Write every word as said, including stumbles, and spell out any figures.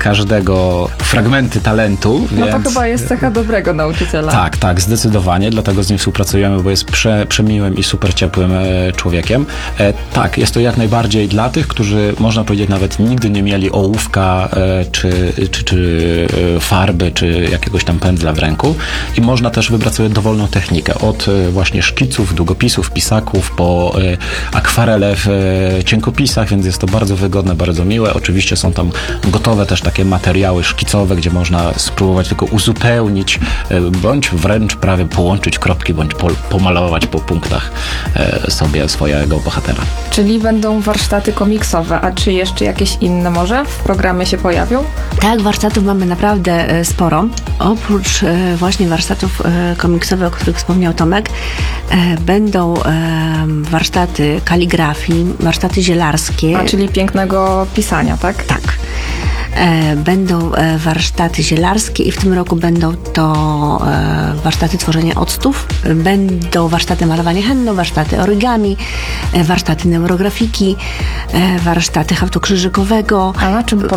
każdego fragmenty talentu. No więc... to chyba jest cecha dobrego nauczyciela. Tak, tak, zdecydowanie, dlatego z nim współpracujemy, bo jest prze, przemiłym i super ciepłym e, człowiekiem. E, tak, jest to jak najbardziej dla tych, którzy, można powiedzieć, nawet nigdy nie mieli ołówka, e, czy, czy, czy e, farby, czy jakiegoś tam pędzla w ręku i można też wybrać sobie dowolną technikę, od e, właśnie szkiców, długopisów, pisaków, po e, akwarele w e, cienkopisach, więc jest to bardzo wygodne, bardzo miłe. Oczywiście są tam gotowe też takie materiały szkicowe, gdzie można spróbować tylko uzupełnić, e, bądź wręcz prawie połączyć kropki, bądź po, pomalować po punktach e, sobie swojego bohatera. Czyli będą warsztaty komiksowe, a czy jeszcze jakieś inne może w programie się pojawią? Tak, warsztatów mamy naprawdę e, sporo. Oprócz e, właśnie warsztatów e, komiksowych, o których wspomniał Tomek, e, będą e, warsztaty kaligrafii, warsztaty zielarskie. A czyli pięknego pisania, tak? Tak. E, Będą e, warsztaty zielarskie i w tym roku będą to e, warsztaty tworzenia octów, będą warsztaty malowania henną, warsztaty origami, e, warsztaty neurografiki, e, warsztaty haftu krzyżykowego. A na czym